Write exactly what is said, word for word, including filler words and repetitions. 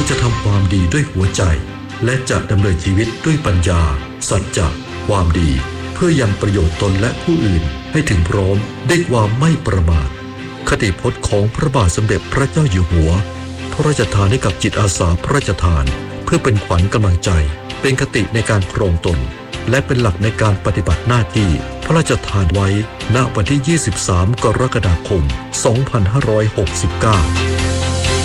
จะทำความดีด้วยหัวใจและจะดำเนินชีวิตด้วยปัญญาสัจจะความดีเพื่อยังประโยชน์ตนและผู้อื่นให้ถึงพร้อมด้วยความไม่ประมาทคติพจน์ของพระบาทสมเด็จพระเจ้าอยู่หัวพระราชทานให้กับจิตอาสาพระราชทานเพื่อเป็นขวัญกำลังใจเป็นคติในการครองตนและเป็นหลักในการปฏิบัติหน้าที่พระราชทานไว้ณวันที่ยี่สิบสามกรกฎาคมสองพันห้าร้อยหกสิบเก้า